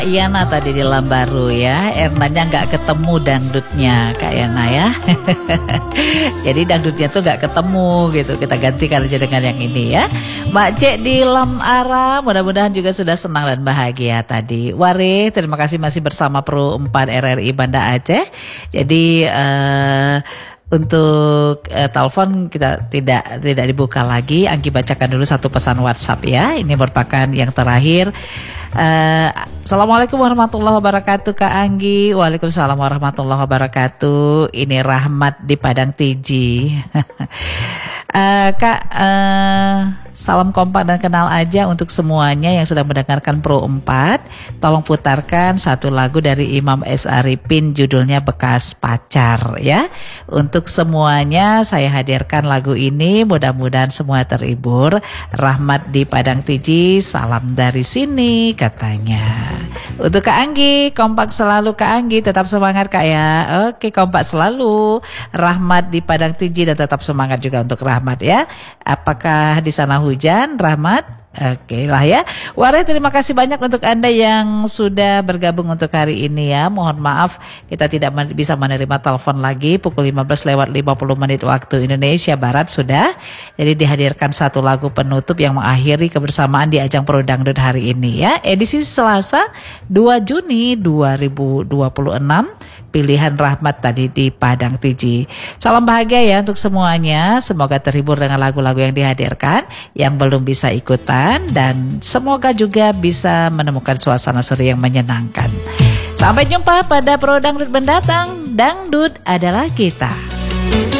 Yana tadi di Lambaru ya, Ernanya nggak ketemu dangdutnya Kak Yana ya. Jadi dangdutnya tuh nggak ketemu gitu. Kita gantikan aja dengan yang ini ya. Mbak Cek di Lamara, mudah-mudahan juga sudah senang dan bahagia tadi. Wari, terima kasih masih bersama Pro 4 RRI Banda Aceh. Jadi untuk telepon kita tidak dibuka lagi. Anggi bacakan dulu satu pesan WhatsApp ya. Ini merupakan yang terakhir. Assalamualaikum warahmatullahi wabarakatuh Kak Anggi. Waalaikumsalam warahmatullahi wabarakatuh. Ini Rahmat di Padang Tiji. Kak, salam kompak dan kenal aja untuk semuanya yang sedang mendengarkan Pro 4. Tolong putarkan satu lagu dari Imam S. Arifin, judulnya Bekas Pacar ya. Untuk semuanya saya hadirkan lagu ini, mudah-mudahan semua terhibur. Rahmat di Padang Tiji, salam dari sini katanya. Untuk Kak Anggi, kompak selalu Kak Anggi, tetap semangat Kak ya. Oke, kompak selalu. Rahmat di Padang Tiji dan tetap semangat juga untuk Rahmat ya. Apakah di sana hujan, Rahmat? Oke lah ya. Waris, terima kasih banyak untuk Anda yang sudah bergabung untuk hari ini ya. Mohon maaf kita tidak bisa menerima telepon lagi. Pukul 15:50 waktu Indonesia Barat sudah. Jadi dihadirkan satu lagu penutup yang mengakhiri kebersamaan di ajang Pro Dangdut hari ini ya. Edisi Selasa 2 Juni 2026. Pilihan Rahmat tadi di Padang Tiji. Salam bahagia ya untuk semuanya. Semoga terhibur dengan lagu-lagu yang dihadirkan. Yang belum bisa ikutan, dan semoga juga bisa menemukan suasana sore yang menyenangkan. Sampai jumpa pada Pro Dangdut mendatang. Dangdut adalah kita.